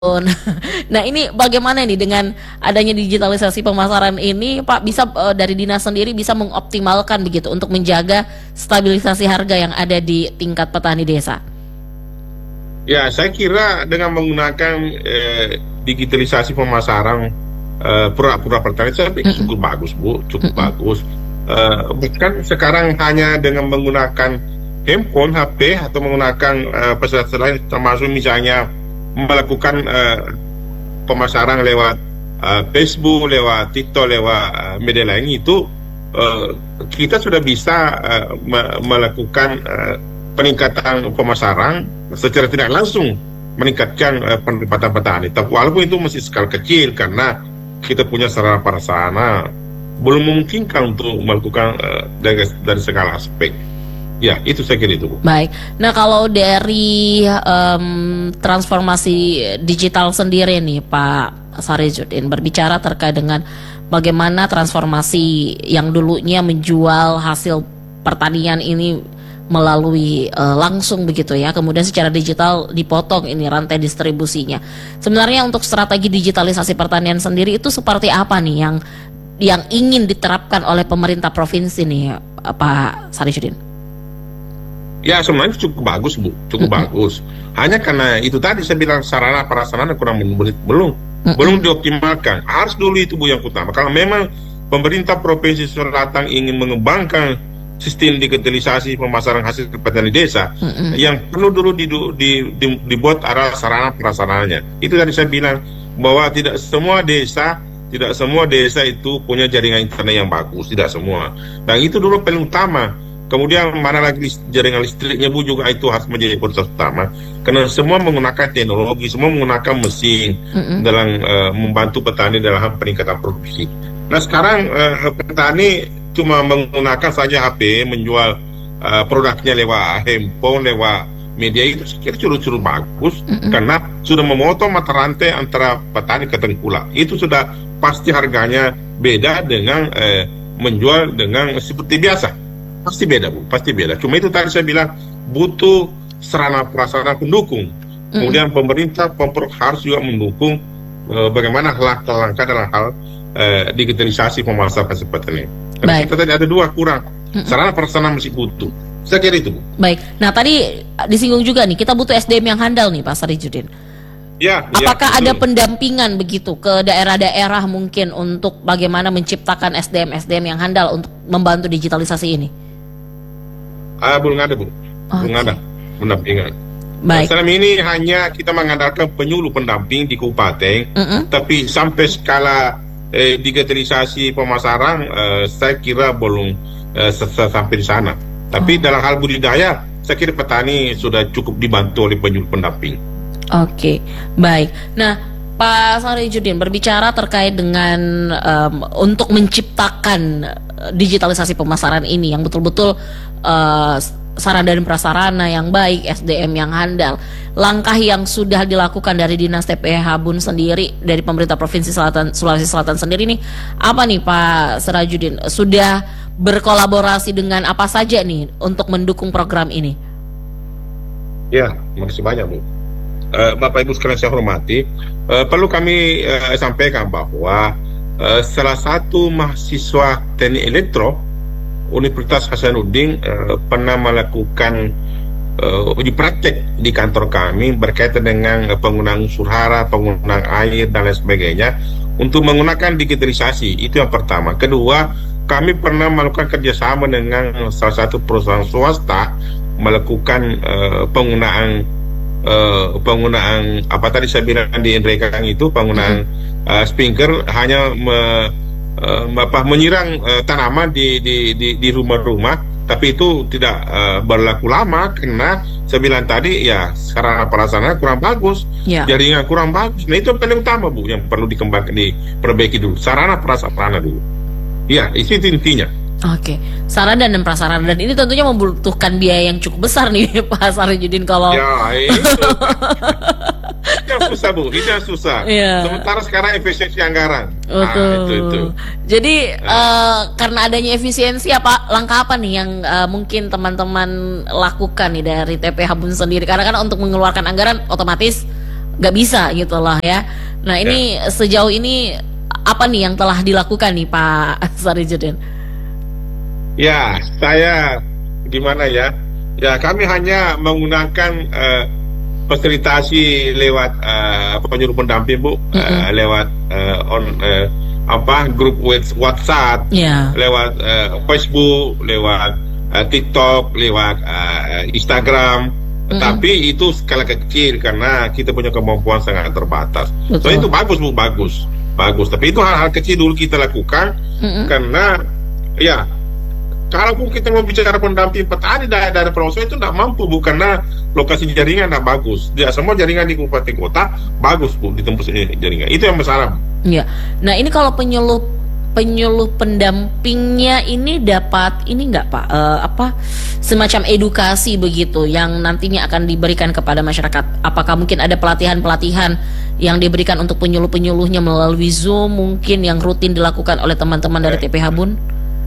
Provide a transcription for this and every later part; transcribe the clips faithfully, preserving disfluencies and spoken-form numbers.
Nah, ini bagaimana nih dengan adanya digitalisasi pemasaran ini, Pak? Bisa eh, dari dinas sendiri bisa mengoptimalkan begitu untuk menjaga stabilisasi harga yang ada di tingkat petani desa? Ya, saya kira dengan menggunakan eh, digitalisasi pemasaran eh, pura-pura petani, saya pikir Mm-mm. cukup bagus, Bu, cukup Mm-mm. bagus. Eh, bahkan sekarang hanya dengan menggunakan handphone, H P, atau menggunakan eh, pesan lain, termasuk misalnya melakukan eh, pemasaran lewat eh, Facebook, lewat TikTok, lewat eh, media lain itu, eh, kita sudah bisa eh, me- melakukan eh, peningkatan pemasaran secara tidak langsung, meningkatkan eh, pendapatan petani. Tapi walaupun itu masih skala kecil karena kita punya sarana prasarana belum memungkinkan untuk melakukan eh, dari, dari segala aspek. Ya, itu saya kira itu, Bu. Baik. Nah, kalau dari em, transformasi digital sendiri nih, Pak Sarejudin, berbicara terkait dengan bagaimana transformasi yang dulunya menjual hasil pertanian ini melalui eh, langsung begitu ya, kemudian secara digital dipotong ini rantai distribusinya. Sebenarnya untuk strategi digitalisasi pertanian sendiri itu seperti apa nih yang yang ingin diterapkan oleh pemerintah provinsi nih, Pak Sarejudin? Ya, sebenarnya cukup bagus, Bu, cukup Mm-mm. bagus. Hanya karena itu tadi saya bilang sarana prasarana kurang menulis, belum belum Mm-mm. dioptimalkan. Harus dulu itu, Bu, yang utama. Kalau memang pemerintah Provinsi Selatan ingin mengembangkan sistem digitalisasi pemasaran hasil petani desa, Mm-mm. yang perlu dulu didu- di- di- dibuat adalah sarana prasarananya. Itu tadi saya bilang bahwa tidak semua desa tidak semua desa itu punya jaringan internet yang bagus, tidak semua. Dan itu dulu paling utama. Kemudian mana lagi lis- jaringan listriknya, Bu, juga itu harus menjadi prioritas utama. Karena semua menggunakan teknologi, semua menggunakan mesin Mm-mm. dalam eh, membantu petani dalam hal peningkatan produksi. Nah, sekarang eh, petani cuma menggunakan saja H P, menjual eh, produknya lewat handphone, lewat media, itu saya kira cukup bagus Mm-mm. karena sudah memotong mata rantai antara petani ke tengkulak. Itu sudah pasti harganya beda dengan eh, menjual dengan seperti biasa. Pasti beda, Bu, pasti beda. Cuma itu tadi saya bilang butuh sarana prasarana pendukung. Kemudian pemerintah, Pemprov harus juga mendukung eh, bagaimana langkah-langkah dalam hal eh, digitalisasi pemasaran hasil petani. Karena Baik. kita tadi ada dua kurang. Mm-mm. Sarana prasarana masih butuh. Saya kira itu, Bu. Baik. Nah, tadi disinggung juga nih, kita butuh S D M yang handal nih, Pak Sarejudin. Ya, ya, Apakah ada betul. pendampingan begitu ke daerah-daerah mungkin untuk bagaimana menciptakan S D M-S D M yang handal untuk membantu digitalisasi ini? Ah, belum ada, Bu. Belum Oke. ada pendampingan. Baik. Selama ini hanya kita mengandalkan penyuluh pendamping di kabupaten, Mm-mm. tapi sampai skala eh, digitalisasi pemasaran eh, saya kira belum eh, se- se- sampai di sana. Tapi Oh. dalam hal budidaya, saya kira petani sudah cukup dibantu oleh penyuluh pendamping. Oke, baik. Nah, Pak Sarejudin berbicara terkait dengan em, untuk menciptakan eh, digitalisasi pemasaran ini yang betul-betul eh, sarana dan prasarana yang baik, S D M yang handal. Langkah yang sudah dilakukan dari Dinas T P H Bun sendiri, dari pemerintah Provinsi Selatan Sulawesi Selatan sendiri nih, apa nih Pak Sarejudin? Sudah berkolaborasi dengan apa saja nih untuk mendukung program ini? Ya, makasih banyak, Bu. Eh, Bapak Ibu sekalian saya hormati, eh, perlu kami eh, sampaikan bahwa eh, salah satu mahasiswa teknik elektro Universitas Hasanuddin eh, pernah melakukan eh, uji praktek di kantor kami berkaitan dengan eh, penggunaan unsur hara, penggunaan air, dan lain sebagainya untuk menggunakan digitalisasi. Itu yang pertama. Kedua, kami pernah melakukan kerjasama dengan salah satu perusahaan swasta melakukan eh, penggunaan eh, penggunaan apa tadi saya bilang di Indrekang itu penggunaan eh, sprinkler hanya me, eh, apa, menyirang eh, tanaman di di di, di rumah-rumah, tapi itu tidak eh, berlaku lama karena saya bilang tadi ya sarana prasarana kurang bagus, Ya. jaringan kurang bagus. Nah, itu yang paling utama, Bu, yang perlu dikembangkan, diperbaiki dulu sarana prasarana dulu. Ya, itu, itu intinya. Oke, sarana dan prasarana, dan ini tentunya membutuhkan biaya yang cukup besar nih Pak Sarejudin kalau Ya, itu. Itu yang susah, Bu. Itu yang susah. Iya. Sementara sekarang efisiensi anggaran. Betul. Nah, itu itu. Jadi eh, karena adanya efisiensi, apa langkah apa nih yang eh, mungkin teman-teman lakukan nih dari T P H Bun sendiri? Karena kan untuk mengeluarkan anggaran otomatis nggak bisa gitu loh ya. Nah ini ya. Sejauh ini apa nih yang telah dilakukan nih Pak Sarijudin? Ya, saya gimana ya? Ya kami hanya menggunakan uh, fasilitasi lewat uh, penyuluh pendamping Bu, mm-hmm. uh, lewat uh, on uh, apa grup WhatsApp, yeah. lewat uh, Facebook, lewat uh, TikTok, lewat uh, Instagram. Mm-hmm. Tapi itu skala kecil karena kita punya kemampuan sangat terbatas. Betul. So itu bagus Bu, bagus, bagus. Tapi itu hal-hal kecil dulu kita lakukan, mm-hmm. karena ya. Kalaupun kita mau bicara pendamping petani dari daerah pelosok itu tidak mampu Bu, karena lokasi jaringan tidak bagus. Dia semua jaringan di kabupaten kota bagus Bu, ditembus jaringan. Itu yang masalah. Iya. Nah ini kalau penyuluh penyuluh pendampingnya ini dapat ini nggak Pak? Uh, apa semacam edukasi begitu yang nantinya akan diberikan kepada masyarakat? Apakah mungkin ada pelatihan-pelatihan yang diberikan untuk penyuluh-penyuluhnya melalui Zoom mungkin yang rutin dilakukan oleh teman-teman dari T P H Bun?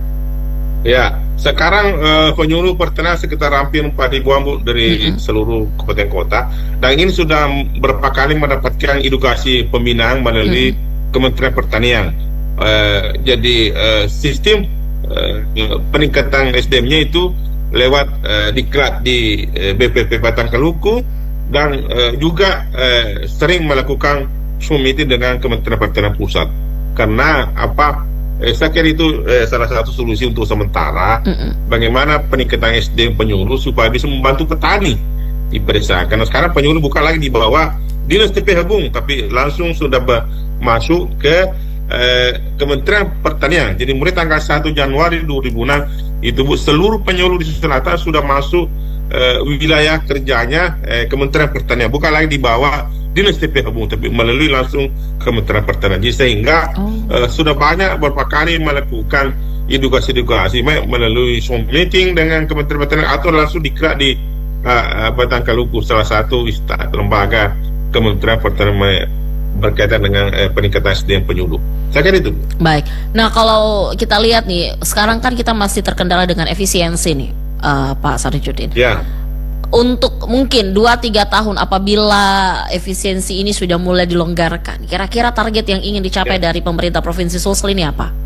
Ya, sekarang uh, penyuluh pertanian sekitar hampir empat ribuan Bu dari mm-hmm. seluruh kabupaten kota, dan ini sudah berapa kali mendapatkan edukasi pembinaan melalui mm-hmm. Kementerian Pertanian. Uh, jadi uh, sistem uh, peningkatan S D M-nya itu lewat uh, diklat di uh, B P P Batang Kaluku, dan uh, juga uh, sering melakukan Zoom meeting dengan Kementerian Pertanian Pusat. Karena apa? Eh, saya kira itu eh, salah satu solusi untuk sementara. Mm-mm. Bagaimana peningkatan S D M penyuluh supaya bisa membantu petani di pedesaan. Karena sekarang penyuluh bukan lagi di bawah Dinas T P H Bun, tapi langsung sudah be- masuk ke eh, Kementerian Pertanian. Jadi mulai tanggal satu Januari dua ribu enam itu Bu, seluruh penyuluh di Selatan sudah masuk eh, wilayah kerjanya eh, Kementerian Pertanian, bukan lagi di bawah Dinas T P H Bun, tapi melalui langsung Kementerian Pertanian. Jadi sehingga oh. uh, sudah banyak beberapa kali melakukan edukasi-edukasi melalui Zoom meeting dengan Kementerian Pertanian atau langsung dikira di uh, Batang Kaluku, salah satu istana lembaga Kementerian Pertanian berkaitan dengan uh, peningkatan S D M penyuluh. Saya kira itu. Baik. Nah kalau kita lihat nih, sekarang kan kita masih terkendala dengan efisiensi nih, uh, Pak Sarijudin. Ya. Untuk mungkin dua tiga tahun apabila efisiensi ini sudah mulai dilonggarkan, kira-kira target yang ingin dicapai ya. dari pemerintah Provinsi Sulsel ini apa?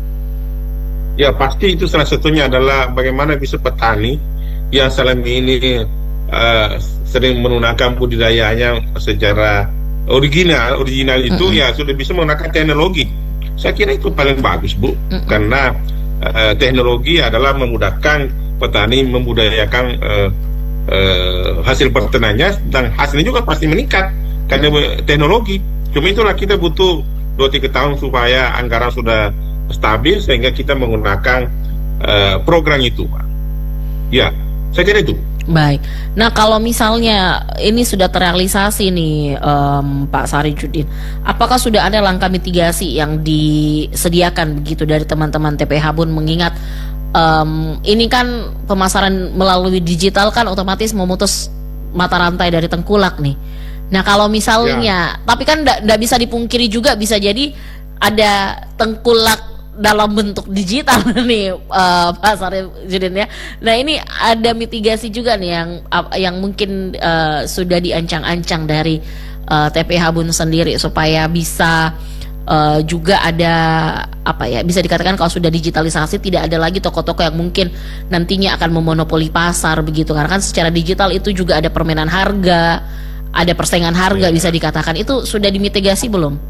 Ya pasti itu salah satunya adalah bagaimana bisa petani yang selama ini uh, sering menggunakan budidayanya secara original, original itu mm-hmm. ya sudah bisa menggunakan teknologi. Saya kira itu paling bagus Bu, mm-hmm. karena uh, teknologi adalah memudahkan petani membudayakan uh, Uh, hasil pertaniannya, dan hasilnya juga pasti meningkat karena teknologi. Cuma itulah kita butuh dua tiga tahun supaya anggaran sudah stabil sehingga kita menggunakan uh, program itu Pak. Ya, saya kira itu. Baik. Nah kalau misalnya ini sudah terrealisasi nih um, Pak Sarijudin, apakah sudah ada langkah mitigasi yang disediakan begitu dari teman-teman T P H Bun, mengingat Um, ini kan pemasaran melalui digital kan otomatis memutus mata rantai dari tengkulak nih. Nah kalau misalnya, ya. tapi kan tidak bisa dipungkiri juga bisa jadi ada tengkulak dalam bentuk digital nih uh, Pak Sarijudin ya. Nah ini ada mitigasi juga nih yang yang mungkin uh, sudah diancang-ancang dari uh, T P H Bun sendiri supaya bisa Uh, juga ada apa ya, bisa dikatakan kalau sudah digitalisasi tidak ada lagi toko-toko yang mungkin nantinya akan memonopoli pasar begitu, karena kan secara digital itu juga ada permainan harga, ada persaingan harga, ya. Bisa dikatakan itu sudah dimitigasi belum?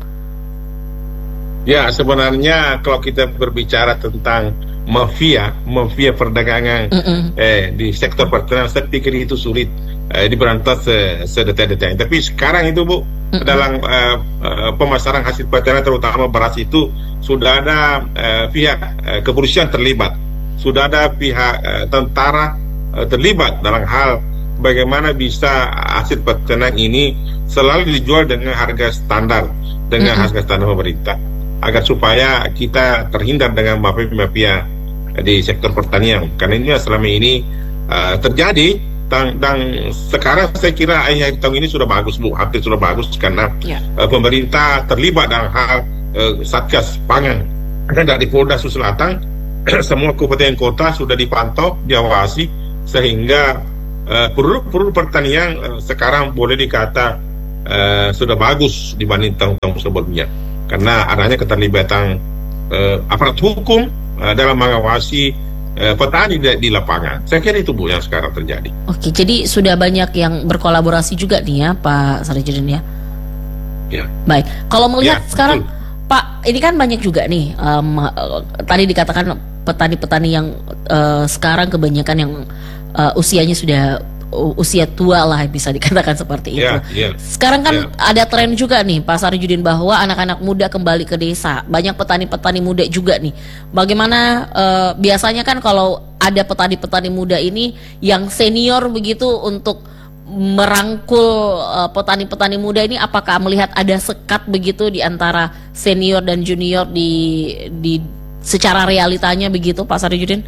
Ya sebenarnya kalau kita berbicara tentang mafia mafia perdagangan eh, di sektor pertanian, saya pikir itu sulit eh, diberantas eh, sedetil-detilnya. Tapi sekarang itu Bu, Mm-hmm. dalam uh, uh, pemasaran hasil pertanian terutama beras itu sudah ada uh, pihak uh, kepolisian terlibat, sudah ada pihak uh, tentara uh, terlibat dalam hal bagaimana bisa hasil pertanian ini selalu dijual dengan harga standar, dengan mm-hmm. harga standar pemerintah, agar supaya kita terhindar dengan mafia-mafia di sektor pertanian. Karena ini selama ini uh, terjadi. Dan, dan sekarang saya kira yang tahun ini sudah bagus Bu, hampir sudah bagus karena ya. uh, pemerintah terlibat dalam hal uh, Satgas Pangan. Karena dari Polda Sulawesi Selatan semua kabupaten kota sudah dipantau, diawasi, sehingga uh, produk-produk pertanian uh, sekarang boleh dikata uh, sudah bagus dibanding tahun-tahun sebelumnya karena adanya keterlibatan uh, aparat hukum uh, dalam mengawasi uh, petani di, di lapangan. Saya kira itu Bu yang sekarang terjadi. Oke, jadi sudah banyak yang berkolaborasi juga nih ya Pak Sarjudin ya. Ya. Baik, kalau melihat Ya, sekarang betul. Pak, ini kan banyak juga nih um, uh, tadi dikatakan petani-petani yang uh, sekarang kebanyakan yang uh, usianya sudah uh, usia tua lah bisa dikatakan seperti itu. Ya, ya. Sekarang kan Ya. ada tren juga nih Pak Sarjudin bahwa anak-anak muda kembali ke desa. Banyak petani-petani muda juga nih. Bagaimana uh, biasanya kan kalau ada petani-petani muda ini yang senior begitu untuk merangkul uh, petani-petani muda ini, apakah melihat ada sekat begitu di antara senior dan junior di di secara realitanya begitu Pak Sarjudin?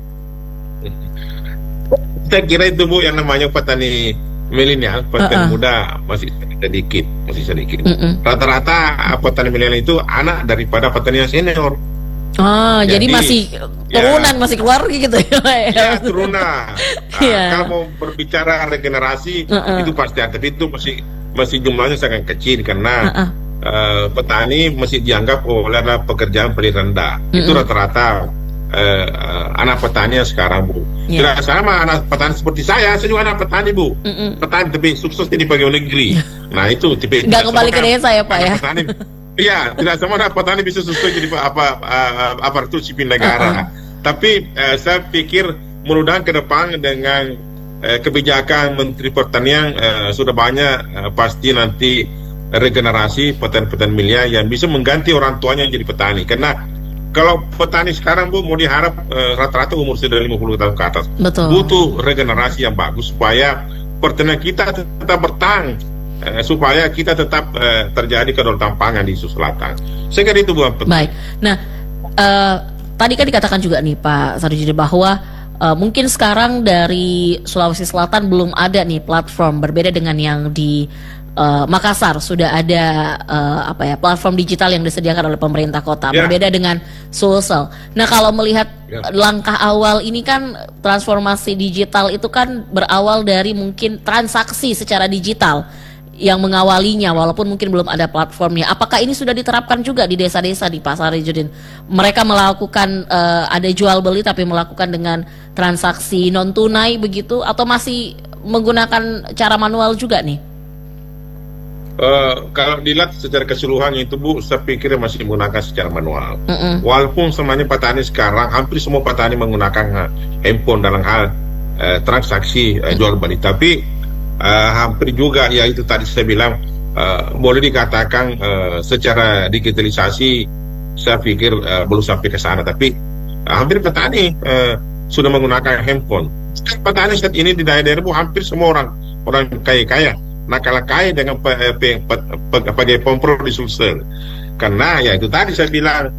Saya kira itu Bu yang namanya petani milenial, petani Uh-uh. muda masih sedikit, masih sedikit. Mm-mm. Rata-rata petani milenial itu anak daripada petani yang senior. Oh, jadi, Jadi, masih turunan, ya. masih keluarga gitu ya? Ya, turunan. Nah, Iya. Kalau mau berbicara regenerasi, Uh-uh. itu pasti ada, tapi itu masih masih jumlahnya sangat kecil karena Uh-uh. uh, petani masih dianggap oleh adalah pekerjaan paling rendah. Mm-mm. Itu rata-rata uh, uh, anak petani yang sekarang Bu. Ya. Tidak sama anak petani seperti saya, saya juga anak petani Bu. Mm-mm. Petani tapi sukses di pegawai negeri. Nah itu tipe. Nggak kembali ke desa ya, Pak, ya? Petani, iya, tidak sama anak petani bisa sukses jadi apa uh, aparatur sipil negara. Tapi uh, saya pikir mudah-mudahan ke depan dengan uh, kebijakan Menteri Pertanian uh, sudah banyak uh, pasti nanti regenerasi petani-petani milia yang bisa mengganti orang tuanya yang jadi petani. Karena kalau petani sekarang Bu mau diharap uh, rata-rata umur sudah lima puluh tahun ke atas. Betul. Butuh regenerasi yang bagus supaya pertanian kita tetap bertahan. Uh, supaya kita tetap uh, terjadi kedaulatan pangan di Sulawesi Selatan. Saya kira itu bukan penting. Baik. Nah, eh, tadi kan dikatakan juga nih Pak Sarjudin bahwa eh, mungkin sekarang dari Sulawesi Selatan belum ada nih platform, berbeda dengan yang di eh, Makassar sudah ada eh, apa ya platform digital yang disediakan oleh pemerintah kota. Ya. Berbeda dengan Sulsel. Nah, kalau melihat Ya. langkah awal ini kan transformasi digital itu kan berawal dari mungkin transaksi secara digital yang mengawalinya, walaupun mungkin belum ada platformnya. Apakah ini sudah diterapkan juga di desa-desa di Pak Sarjudin? Mereka melakukan uh, ada jual beli tapi melakukan dengan transaksi non tunai begitu, atau masih menggunakan cara manual juga nih? Uh, kalau dilihat secara keseluruhan itu Bu, saya pikir masih menggunakan secara manual. Mm-mm. Walaupun semuanya petani sekarang, hampir semua petani menggunakan uh, handphone dalam hal uh, transaksi uh, jual beli. Tapi uh, hampir juga, ya itu tadi saya bilang, uh, boleh dikatakan uh, secara digitalisasi, saya pikir uh, belum sampai ke sana. Tapi uh, hampir petani uh, sudah menggunakan handphone. Petani saat ini di daerah-daerah Bu, hampir semua orang orang kaya-kaya. Nah, kalau kaya dengan pakai pompro di Sulsel, karena ya itu tadi saya bilang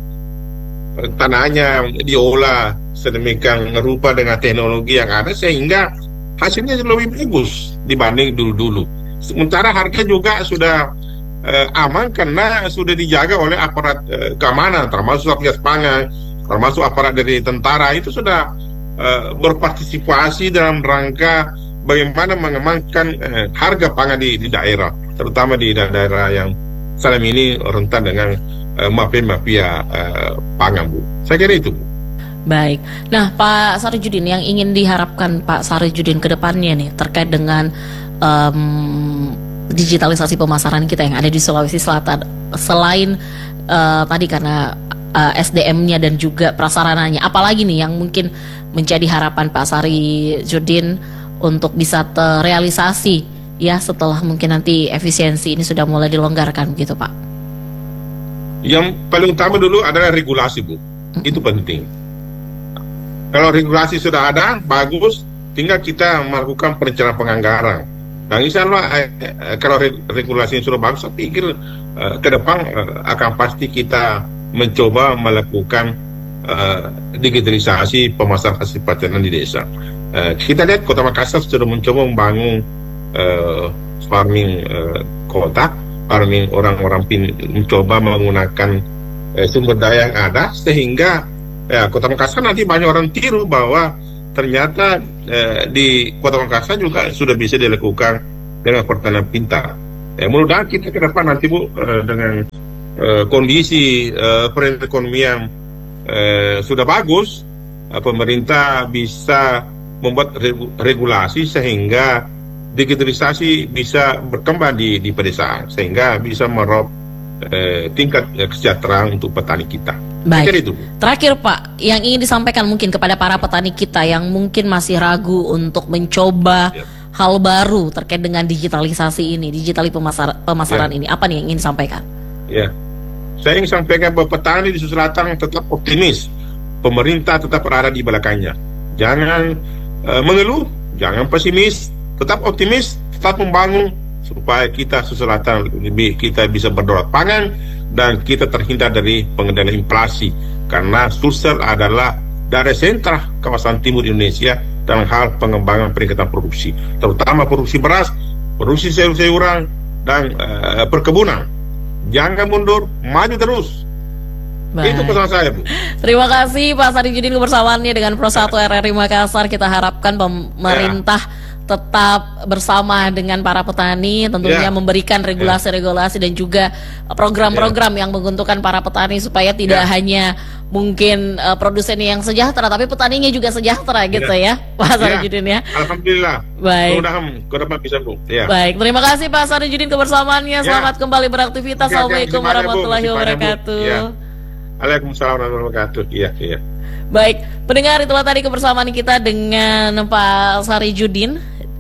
tanahnya diolah sedemikian rupa dengan teknologi yang ada sehingga hasilnya lebih bagus dibanding dulu-dulu. Sementara harga juga sudah eh, aman karena sudah dijaga oleh aparat eh, keamanan, termasuk Satgas Pangan, termasuk aparat dari tentara itu sudah eh, berpartisipasi dalam rangka bagaimana mengamankan eh, harga pangan di, di daerah, terutama di daerah yang selama ini rentan dengan eh, mafia-mafia eh, pangan Bu. Saya kira itu Bu. Baik. Nah, Pak Sarjudin, yang ingin diharapkan Pak Sarjudin ke depannya nih terkait dengan um, digitalisasi pemasaran kita yang ada di Sulawesi Selatan, selain uh, tadi karena uh, S D M-nya dan juga prasarananya, apalagi nih yang mungkin menjadi harapan Pak Sarjudin untuk bisa terrealisasi ya setelah mungkin nanti efisiensi ini sudah mulai dilonggarkan begitu Pak? Yang paling utama dulu adalah regulasi Bu. Mm-hmm. Itu penting. Kalau regulasi sudah ada, bagus, tinggal kita melakukan perencanaan penganggaran. Nah, insya Allah eh, eh, kalau regulasi sudah bagus, saya pikir eh, ke depan eh, akan pasti kita mencoba melakukan eh, digitalisasi pemasaran hasil pertanian di desa. Uh, kita lihat Kota Makassar sudah mencoba membangun uh, farming uh, kota, farming orang-orang pin, mencoba menggunakan uh, sumber daya yang ada sehingga ya, Kota Makassar nanti banyak orang tiru bahwa ternyata uh, di Kota Makassar juga sudah bisa dilakukan dengan pertanian pintar. Ya, mudah-mudahan kita ke depan nanti Bu uh, dengan uh, kondisi uh, perekonomian uh, sudah bagus, uh, pemerintah bisa membuat regu- regulasi sehingga digitalisasi bisa berkembang di, di pedesaan sehingga bisa meraup uh, tingkat uh, kesejahteraan untuk petani kita. Baik. Itu. Terakhir Pak, yang ingin disampaikan mungkin kepada para petani kita yang mungkin masih ragu untuk mencoba ya. hal baru terkait dengan digitalisasi ini, digitali pemasar, pemasaran ya. ini, apa nih yang ingin disampaikan? Ya, saya ingin sampaikan bahwa petani di Sulawesi Selatan tetap optimis, pemerintah tetap berada di belakangnya. Jangan uh, mengeluh, jangan pesimis, tetap optimis, tetap membangun supaya kita Sulawesi Selatan lebih kita bisa berdaulat pangan dan kita terhindar dari pengendalian inflasi karena Sulsel adalah daerah sentra kawasan timur Indonesia dalam hal pengembangan peningkatan produksi, terutama produksi beras, produksi sayur-sayuran dan uh, perkebunan. Jangan mundur, maju terus. Baik. Itu pesan saya, Bu. Terima kasih Pak Sarijudin kebersamaannya dengan Pro satu R R I Makassar. Kita harapkan pemerintah ya. tetap bersama dengan para petani, tentunya yeah. memberikan regulasi-regulasi dan juga program-program yeah. yang menguntungkan para petani supaya tidak yeah. hanya mungkin uh, produsennya yang sejahtera, tapi petaninya juga sejahtera yeah. gitu ya, Pak Sarijudin yeah. ya. Alhamdulillah. Baik. Mudah-mudahan ke depan bisa Bu. Yeah. Baik, terima kasih Pak Sarijudin kebersamaannya. Selamat yeah. kembali beraktivitas. Okay, Assalamualaikum warahmatullahi wabarakatuh. Yeah. Waalaikumsalam warahmatullahi wabarakatuh. Iya, iya. Baik, pendengar, itulah tadi kebersamaan kita dengan Pak Sarijudin.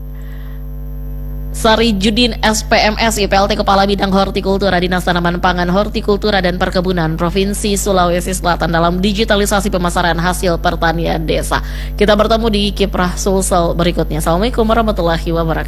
Sarijudin S P M S I, P L T Kepala Bidang Hortikultura Dinas Tanaman Pangan, Hortikultura dan Perkebunan Provinsi Sulawesi Selatan dalam digitalisasi pemasaran hasil pertanian desa. Kita bertemu di Kiprah Sulsel berikutnya. Assalamualaikum warahmatullahi wabarakatuh.